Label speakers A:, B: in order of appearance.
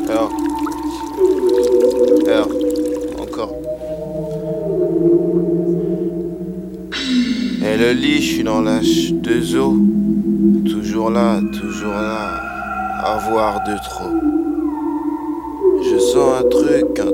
A: Alors, alors, encore. Et le lit, je suis dans la deux eaux. Toujours là, à voir de trop. Je sens un truc,